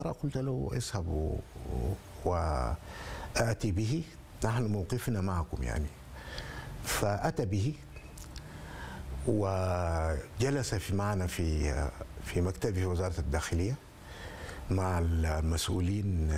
قلت له اذهب وآتي به، نحن موقفنا معكم يعني. فأتى به وجلس معنا في مكتب وزارة الداخلية مع المسؤولين